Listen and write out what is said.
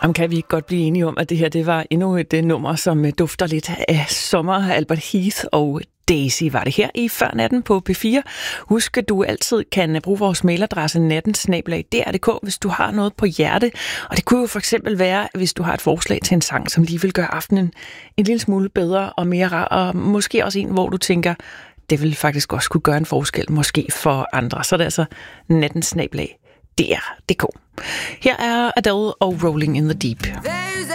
Jamen, kan vi ikke godt blive enige om, at det her det var endnu et nummer, som dufter lidt af sommer. Albert Heath og Daisy var det her i Før Natten på P4. Husk, at du altid kan bruge vores mailadresse natten@dr.dk, hvis du har noget på hjerte. Og det kunne jo for eksempel være, hvis du har et forslag til en sang, som lige vil gøre aftenen en lille smule bedre og mere rar, og måske også en, hvor du tænker, det vil faktisk også kunne gøre en forskel, måske for andre. Så er det altså natten@dr.dk. Her er Adele og Rolling in the Deep.